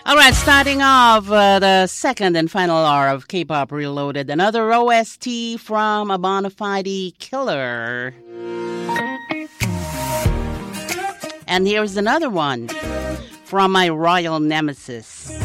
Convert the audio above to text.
All right, starting off the second and final hour of K-Pop Reloaded, another OST from a Bonafide Killer. And here's another one from my royal nemesis.